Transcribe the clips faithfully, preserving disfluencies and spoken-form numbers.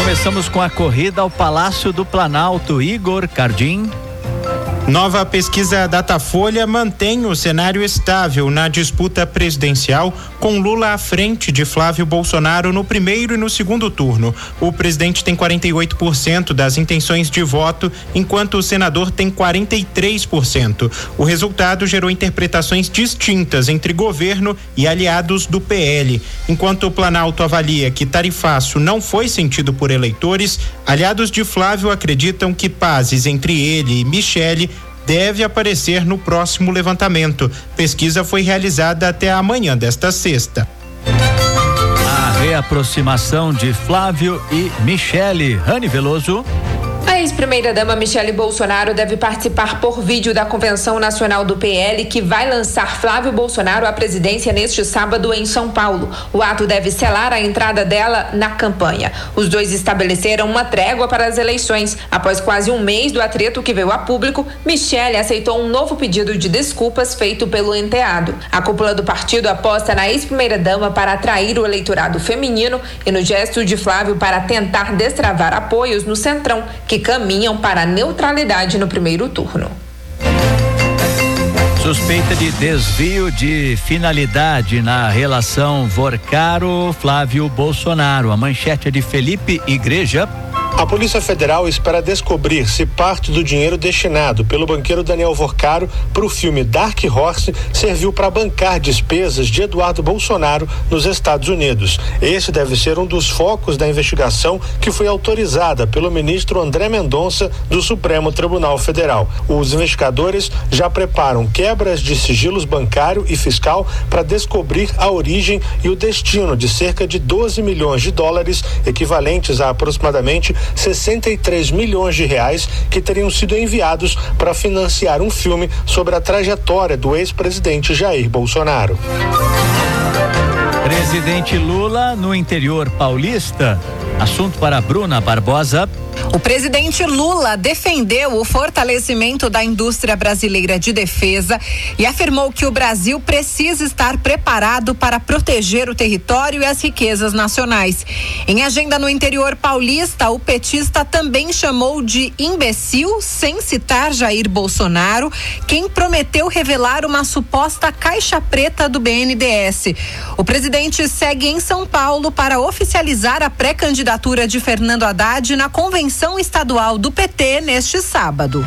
Começamos com a corrida ao Palácio do Planalto. Igor Cardim. Nova pesquisa Datafolha mantém o cenário estável na disputa presidencial, com Lula à frente de Flávio Bolsonaro no primeiro e no segundo turno. O presidente tem quarenta e oito por cento das intenções de voto, enquanto o senador tem quarenta e três por cento. O resultado gerou interpretações distintas entre governo e aliados do P L. Enquanto o Planalto avalia que tarifaço não foi sentido por eleitores, aliados de Flávio acreditam que pazes entre ele e Michele deve aparecer no próximo levantamento. Pesquisa foi realizada até amanhã desta sexta. A reaproximação de Flávio e Michele. Rani Veloso. A ex-primeira-dama Michele Bolsonaro deve participar por vídeo da Convenção Nacional do P L, que vai lançar Flávio Bolsonaro à presidência neste sábado em São Paulo. O ato deve selar a entrada dela na campanha. Os dois estabeleceram uma trégua para as eleições. Após quase um mês do atrito que veio a público, Michele aceitou um novo pedido de desculpas feito pelo enteado. A cúpula do partido aposta na ex-primeira-dama para atrair o eleitorado feminino e no gesto de Flávio para tentar destravar apoios no Centrão, que caminham para a neutralidade no primeiro turno. Suspeita de desvio de finalidade na relação Vorcaro-Flávio Bolsonaro. A manchete é de Felipe Igreja. A Polícia Federal espera descobrir se parte do dinheiro destinado pelo banqueiro Daniel Vorcaro para o filme Dark Horse serviu para bancar despesas de Eduardo Bolsonaro nos Estados Unidos. Esse deve ser um dos focos da investigação que foi autorizada pelo ministro André Mendonça do Supremo Tribunal Federal. Os investigadores já preparam quebras de sigilos bancário e fiscal para descobrir a origem e o destino de cerca de doze milhões de dólares, equivalentes a aproximadamente sessenta e três milhões de reais, que teriam sido enviados para financiar um filme sobre a trajetória do ex-presidente Jair Bolsonaro. Presidente Lula no interior paulista. Assunto para Bruna Barbosa. O presidente Lula defendeu o fortalecimento da indústria brasileira de defesa e afirmou que o Brasil precisa estar preparado para proteger o território e as riquezas nacionais. Em agenda no interior paulista, o petista também chamou de imbecil, sem citar Jair Bolsonaro, quem prometeu revelar uma suposta caixa preta do B N D E S. O presidente segue em São Paulo para oficializar a pré-candidatura de Fernando Haddad na convenção estadual do P T neste sábado.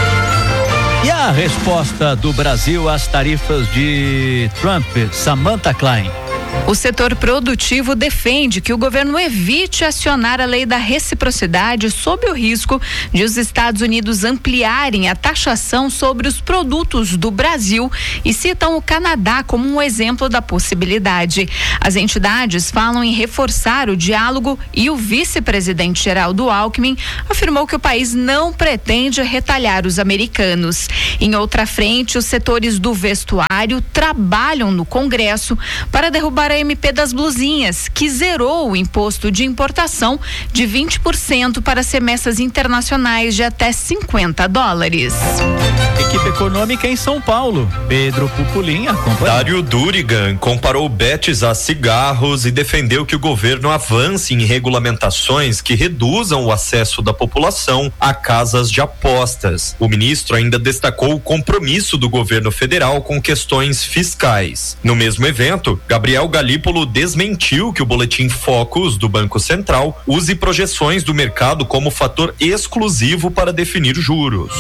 E a resposta do Brasil às tarifas de Trump, Samantha Klein. O setor produtivo defende que o governo evite acionar a lei da reciprocidade sob o risco de os Estados Unidos ampliarem a taxação sobre os produtos do Brasil e citam o Canadá como um exemplo da possibilidade. As entidades falam em reforçar o diálogo e o vice-presidente Geraldo Alckmin afirmou que o país não pretende retalhar os americanos. Em outra frente, os setores do vestuário trabalham no Congresso para derrubar a M P das blusinhas, que zerou o imposto de importação de vinte por cento para as remessas internacionais de até cinquenta dólares. Equipe econômica em São Paulo. Pedro Pupulim acompanha. Dário Durigan comparou bets a cigarros e defendeu que o governo avance em regulamentações que reduzam o acesso da população a casas de apostas. O ministro ainda destacou o compromisso do governo federal com questões fiscais. No mesmo evento, Gabriel Galípolo desmentiu que o boletim Focus do Banco Central use projeções do mercado como fator exclusivo para definir juros.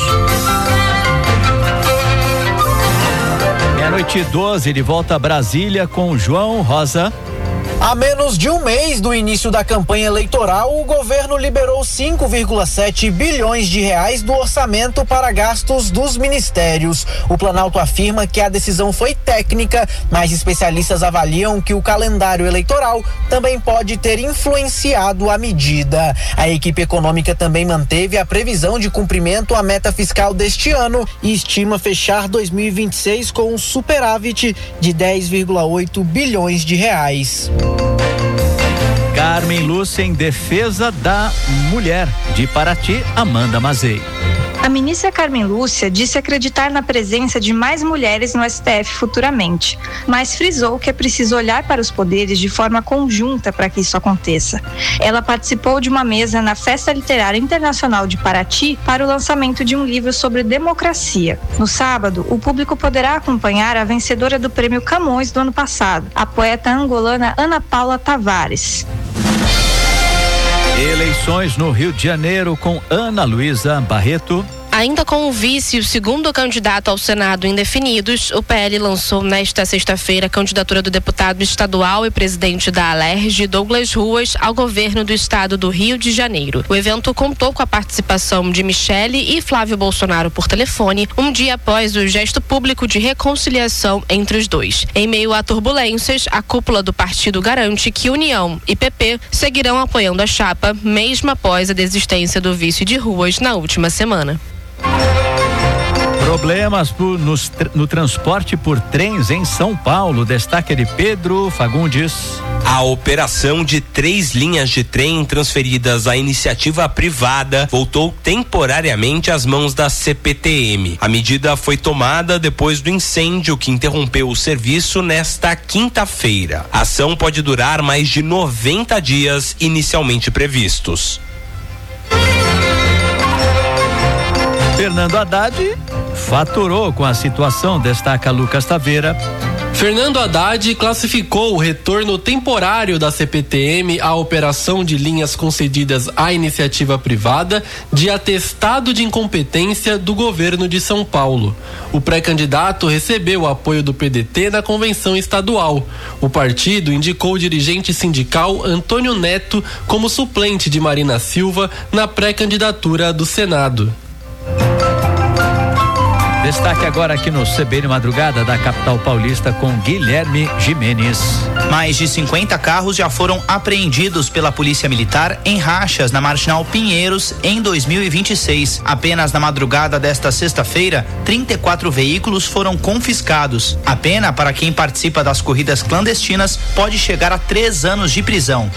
Meia-noite e doze, de volta a Brasília com João Rosa. A menos de um mês do início da campanha eleitoral, o governo liberou cinco vírgula sete bilhões de reais do orçamento para gastos dos ministérios. O Planalto afirma que a decisão foi técnica, mas especialistas avaliam que o calendário eleitoral também pode ter influenciado a medida. A equipe econômica também manteve a previsão de cumprimento à meta fiscal deste ano e estima fechar dois mil e vinte e seis com um superávit de dez vírgula oito bilhões de reais. Carmen Lúcia em defesa da mulher. De Paraty, Amanda Mazei. A ministra Carmen Lúcia disse acreditar na presença de mais mulheres no S T F futuramente, mas frisou que é preciso olhar para os poderes de forma conjunta para que isso aconteça. Ela participou de uma mesa na Festa Literária Internacional de Paraty para o lançamento de um livro sobre democracia. No sábado, o público poderá acompanhar a vencedora do Prêmio Camões do ano passado, a poeta angolana Ana Paula Tavares. Eleições no Rio de Janeiro com Ana Luísa Barreto. Ainda com o vice e o segundo candidato ao Senado indefinidos, o P L lançou nesta sexta-feira a candidatura do deputado estadual e presidente da Alerj, Douglas Ruas, ao governo do estado do Rio de Janeiro. O evento contou com a participação de Michele e Flávio Bolsonaro por telefone, um dia após o gesto público de reconciliação entre os dois. Em meio a turbulências, a cúpula do partido garante que União e P P seguirão apoiando a chapa, mesmo após a desistência do vice de Ruas na última semana. Problemas por, nos, no transporte por trens em São Paulo. Destaque de Pedro Fagundes. A operação de três linhas de trem transferidas à iniciativa privada voltou temporariamente às mãos da C P T M. A medida foi tomada depois do incêndio que interrompeu o serviço nesta quinta-feira. A ação pode durar mais de noventa dias inicialmente previstos. Fernando Haddad faturou com a situação, destaca Lucas Taveira. Fernando Haddad classificou o retorno temporário da C P T M à operação de linhas concedidas à iniciativa privada de atestado de incompetência do governo de São Paulo. O pré-candidato recebeu o apoio do P D T na convenção estadual. O partido indicou o dirigente sindical Antônio Neto como suplente de Marina Silva na pré-candidatura do Senado. Destaque agora aqui no C B N Madrugada da capital paulista com Guilherme Jimenez. Mais de cinquenta carros já foram apreendidos pela Polícia Militar em rachas na Marginal Pinheiros em dois mil e vinte e seis. Apenas na madrugada desta sexta-feira, trinta e quatro veículos foram confiscados. A pena para quem participa das corridas clandestinas pode chegar a três anos de prisão.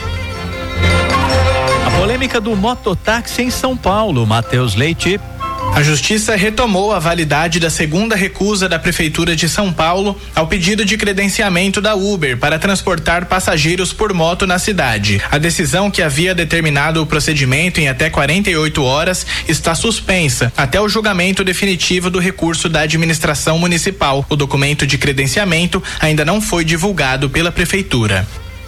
A polêmica do mototáxi em São Paulo, Matheus Leite. A Justiça retomou a validade da segunda recusa da Prefeitura de São Paulo ao pedido de credenciamento da Uber para transportar passageiros por moto na cidade. A decisão, que havia determinado o procedimento em até quarenta e oito horas, está suspensa até o julgamento definitivo do recurso da administração municipal. O documento de credenciamento ainda não foi divulgado pela Prefeitura.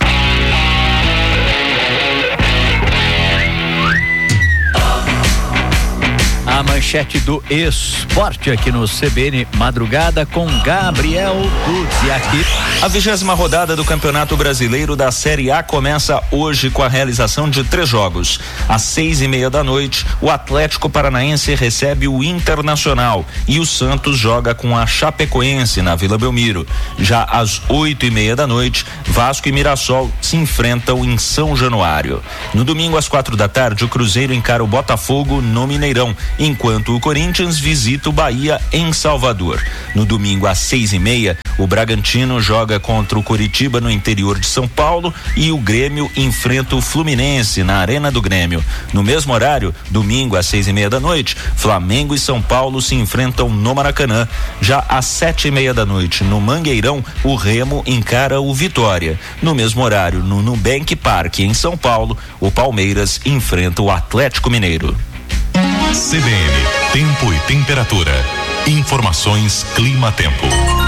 A manchete do esporte aqui no C B N Madrugada com Gabriel Duziak. A vigésima rodada do Campeonato Brasileiro da Série A começa hoje com a realização de três jogos. Às seis e meia da noite, o Atlético Paranaense recebe o Internacional e o Santos joga com a Chapecoense na Vila Belmiro. Já às oito e meia da noite, Vasco e Mirassol se enfrentam em São Januário. No domingo às quatro da tarde, o Cruzeiro encara o Botafogo no Mineirão, enquanto o Corinthians visita o Bahia em Salvador. No domingo às seis e meia, o Bragantino joga contra o Coritiba no interior de São Paulo e o Grêmio enfrenta o Fluminense na Arena do Grêmio. No mesmo horário, domingo às seis e meia da noite, Flamengo e São Paulo se enfrentam no Maracanã. Já às sete e meia da noite, no Mangueirão, o Remo encara o Vitória. No mesmo horário, no Nubank Park em São Paulo, o Palmeiras enfrenta o Atlético Mineiro. C B N, tempo e temperatura. Informações Clima-Tempo.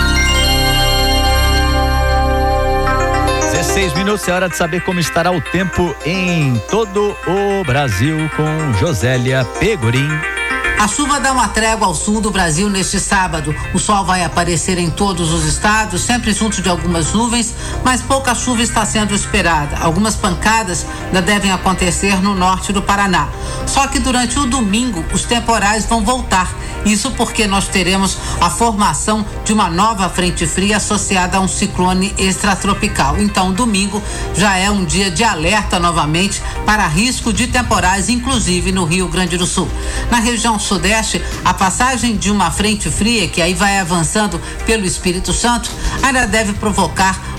dezesseis minutos, é hora de saber como estará o tempo em todo o Brasil com Josélia Pegorim. A chuva dá uma trégua ao sul do Brasil neste sábado. O sol vai aparecer em todos os estados, sempre junto de algumas nuvens, mas pouca chuva está sendo esperada. Algumas pancadas ainda devem acontecer no norte do Paraná. Só que durante o domingo, os temporais vão voltar. Isso porque nós teremos a formação de uma nova frente fria associada a um ciclone extratropical. Então, domingo já é um dia de alerta novamente para risco de temporais, inclusive no Rio Grande do Sul. Na região sudeste, a passagem de uma frente fria, que aí vai avançando pelo Espírito Santo, ainda deve provocar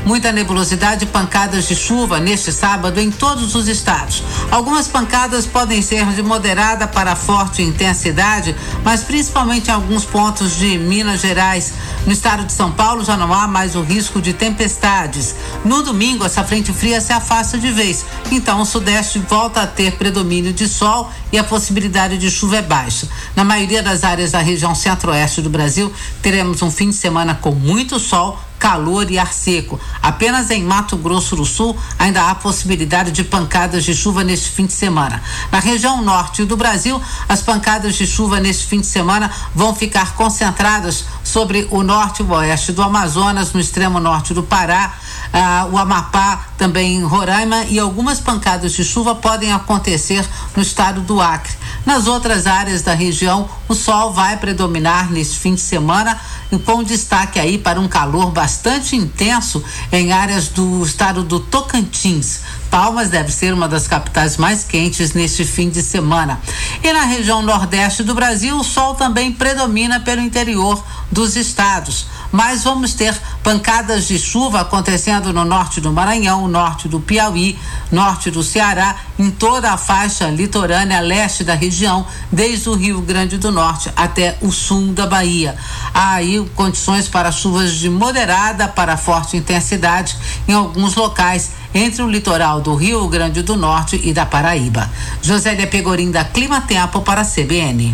Muita nebulosidade e pancadas de chuva neste sábado em todos os estados. Algumas pancadas podem ser de moderada para forte intensidade, mas principalmente em alguns pontos de Minas Gerais. No estado de São Paulo já não há mais o risco de tempestades. No domingo, essa frente fria se afasta de vez, então o sudeste volta a ter predomínio de sol e a possibilidade de chuva é baixa. Na maioria das áreas da região centro-oeste do Brasil, teremos um fim de semana com muito sol, calor e ar seco. Apenas em Mato Grosso do Sul ainda há possibilidade de pancadas de chuva neste fim de semana. Na região norte do Brasil, as pancadas de chuva neste fim de semana vão ficar concentradas sobre o norte e o oeste do Amazonas, no extremo norte do Pará, ah, o Amapá, também em Roraima, e algumas pancadas de chuva podem acontecer no estado do Acre. Nas outras áreas da região, o sol vai predominar neste fim de semana, com destaque aí para um calor bastante intenso em áreas do estado do Tocantins. Palmas deve ser uma das capitais mais quentes neste fim de semana. E na região nordeste do Brasil, o sol também predomina pelo interior dos estados. Mas vamos ter pancadas de chuva acontecendo no norte do Maranhão, norte do Piauí, norte do Ceará, em toda a faixa litorânea leste da região, desde o Rio Grande do Norte até o sul da Bahia. Há aí condições para chuvas de moderada para forte intensidade em alguns locais, entre o litoral do Rio Grande do Norte e da Paraíba. Josélia Pegorim, da Clima Tempo, para a C B N.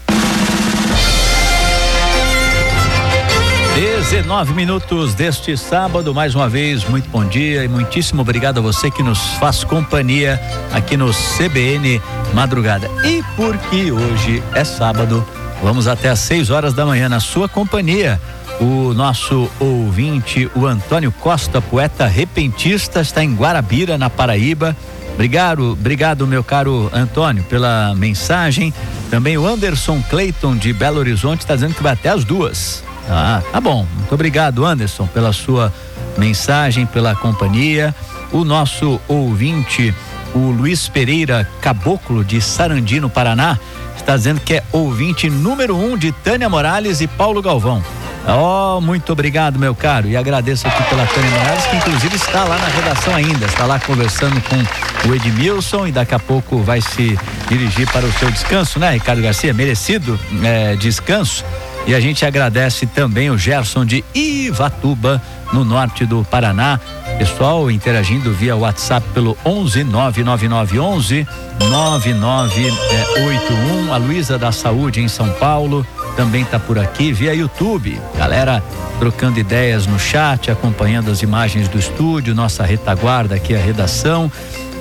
dezenove minutos deste sábado, mais uma vez, muito bom dia e muitíssimo obrigado a você que nos faz companhia aqui no C B N Madrugada. E porque hoje é sábado, vamos até às seis horas da manhã na sua companhia. O nosso ouvinte, o Antônio Costa, poeta repentista, está em Guarabira, na Paraíba. Obrigado, obrigado, meu caro Antônio, pela mensagem. Também o Anderson Clayton, de Belo Horizonte, está dizendo que vai até as duas. Ah, tá bom. Muito obrigado, Anderson, pela sua mensagem, pela companhia. O nosso ouvinte, o Luiz Pereira Caboclo, de Sarandi, no Paraná, está dizendo que é ouvinte número um de Tânia Morales e Paulo Galvão. Oh, muito obrigado, meu caro, e agradeço aqui pela Tânia Morales, que inclusive está lá na redação ainda, está lá conversando com o Edmilson e daqui a pouco vai se dirigir para o seu descanso, né, Ricardo Garcia? Merecido é, descanso. E a gente agradece também o Gerson de Ivatuba, no norte do Paraná. Pessoal interagindo via WhatsApp pelo onze nove nove nove onze nove nove oito um. A Luísa da Saúde em São Paulo também está por aqui via YouTube. Galera trocando ideias no chat, acompanhando as imagens do estúdio, nossa retaguarda aqui, a redação.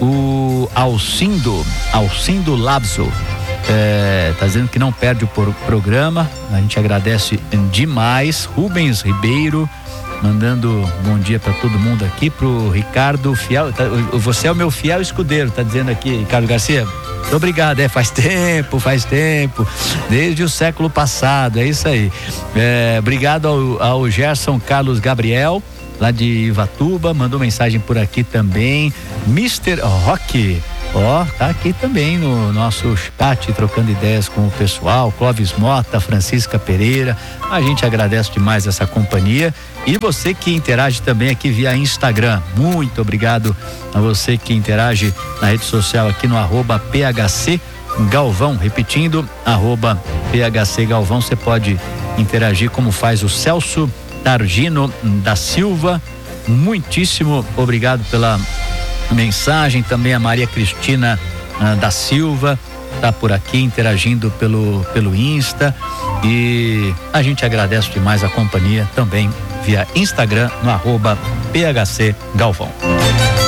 O Alcindo, Alcindo Labso. É, tá dizendo que não perde o programa, a gente agradece demais. Rubens Ribeiro mandando bom dia para todo mundo aqui, pro Ricardo Fiel, tá, você é o meu fiel escudeiro, tá dizendo aqui, Ricardo Garcia. Muito obrigado, é, faz tempo, faz tempo, desde o século passado, é isso aí. É, obrigado ao, ao Gerson Carlos Gabriel, lá de Ivatuba, mandou mensagem por aqui também. mister Rock, ó, oh, tá aqui também no nosso chat, trocando ideias com o pessoal. Clóvis Mota, Francisca Pereira, a gente agradece demais essa companhia. E você que interage também aqui via Instagram, muito obrigado a você que interage na rede social aqui no arroba P H C Galvão, repetindo, arroba P H C Galvão, você pode interagir como faz o Celso Targino da Silva. Muitíssimo obrigado pela mensagem. Também a Maria Cristina ah, da Silva tá por aqui interagindo pelo pelo Insta, e a gente agradece demais a companhia também via Instagram no arroba P H C Galvão.